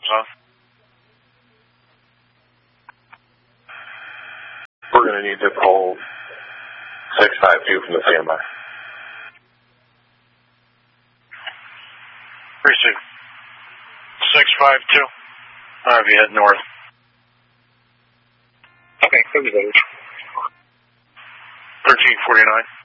on. We're going to need to pull 652 from the standby. Receive. 652. I'll have you head north. Okay, 30 days. 1349.